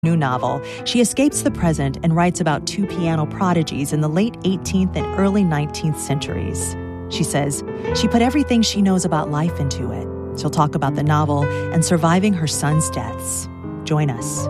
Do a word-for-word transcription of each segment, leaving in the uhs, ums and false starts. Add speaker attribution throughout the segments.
Speaker 1: New novel, she escapes the present and writes about two piano prodigies in the late eighteenth and early nineteenth centuries. She says she put everything she knows about life into it. She'll talk about the novel and surviving her son's deaths. Join us.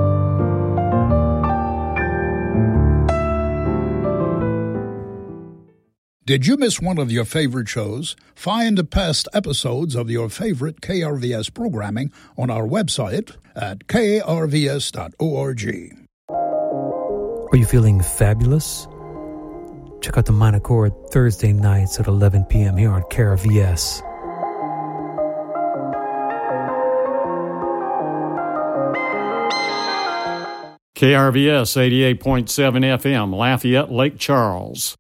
Speaker 2: Did you miss one of your favorite shows? Find past episodes of your favorite K R V S programming on our website at k r v s dot org.
Speaker 3: Are you feeling fabulous? Check out the Minor Chord Thursday nights at eleven p.m. here on K R V S.
Speaker 4: K R V S eighty-eight point seven F M, Lafayette, Lake Charles.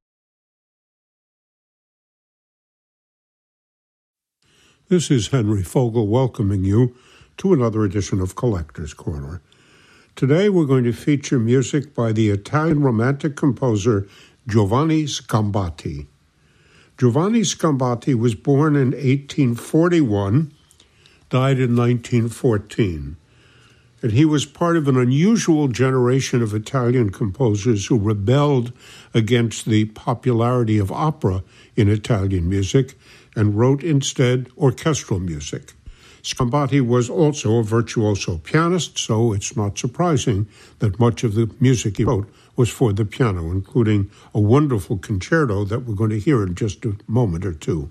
Speaker 5: This is Henry Fogel welcoming you to another edition of Collector's Corner. Today we're going to feature music by the Italian romantic composer Giovanni Sgambati. Giovanni Sgambati was born in eighteen forty-one, died in nineteen fourteen. And he was part of an unusual generation of Italian composers who rebelled against the popularity of opera in Italian music and wrote instead orchestral music. Sgambati was also a virtuoso pianist, so it's not surprising that much of the music he wrote was for the piano, including a wonderful concerto that we're going to hear in just a moment or two.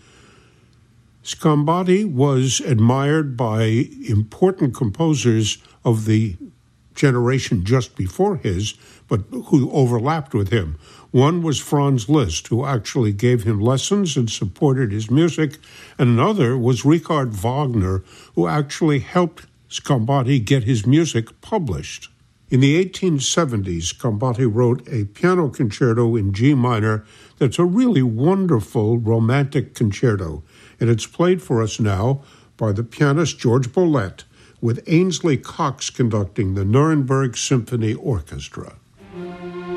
Speaker 5: Sgambati was admired by important composers of the generation just before his, but who overlapped with him. One was Franz Liszt, who actually gave him lessons and supported his music, and another was Richard Wagner, who actually helped Sgambati get his music published. In the eighteen seventies, Sgambati wrote a piano concerto in G minor that's a really wonderful romantic concerto, and it's played for us now by the pianist George Bollett, with Ainsley Cox conducting the Nuremberg Symphony Orchestra.